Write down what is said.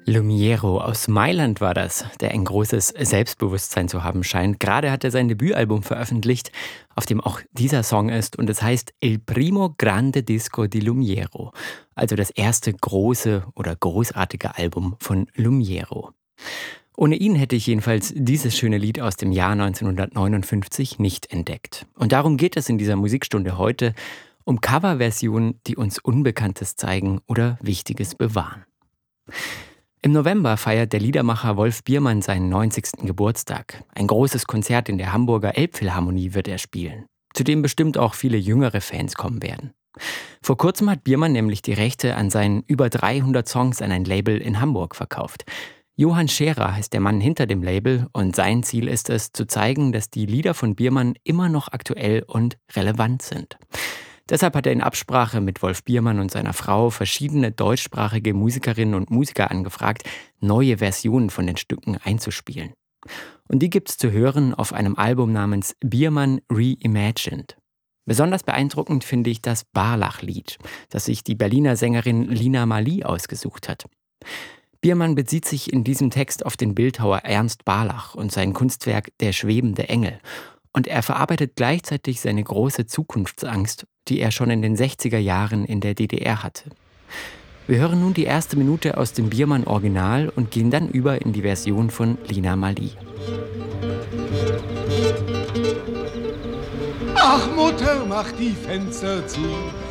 Lumiero aus Mailand war das, der ein großes Selbstbewusstsein zu haben scheint. Gerade hat er sein Debütalbum veröffentlicht, auf dem auch dieser Song ist, und es heißt Il primo grande disco di Lumiero, also das erste große oder großartige Album von Lumiero. Ohne ihn hätte ich jedenfalls dieses schöne Lied aus dem Jahr 1959 nicht entdeckt. Und darum geht es in dieser Musikstunde heute, um Coverversionen, die uns Unbekanntes zeigen oder Wichtiges bewahren. Im November feiert der Liedermacher Wolf Biermann seinen 90. Geburtstag. Ein großes Konzert in der Hamburger Elbphilharmonie wird er spielen, zu dem bestimmt auch viele jüngere Fans kommen werden. Vor kurzem hat Biermann nämlich die Rechte an seinen über 300 Songs an ein Label in Hamburg verkauft. Johann Scherer heißt der Mann hinter dem Label, und sein Ziel ist es, zu zeigen, dass die Lieder von Biermann immer noch aktuell und relevant sind. Deshalb hat er in Absprache mit Wolf Biermann und seiner Frau verschiedene deutschsprachige Musikerinnen und Musiker angefragt, neue Versionen von den Stücken einzuspielen. Und die gibt's zu hören auf einem Album namens Biermann Reimagined. Besonders beeindruckend finde ich das Barlach-Lied, das sich die Berliner Sängerin Lina Marli ausgesucht hat. Biermann bezieht sich in diesem Text auf den Bildhauer Ernst Barlach und sein Kunstwerk Der schwebende Engel. Und er verarbeitet gleichzeitig seine große Zukunftsangst, die er schon in den 60er Jahren in der DDR hatte. Wir hören nun die erste Minute aus dem Biermann-Original und gehen dann über in die Version von Lina Marli. Ach Mutter, mach die Fenster zu.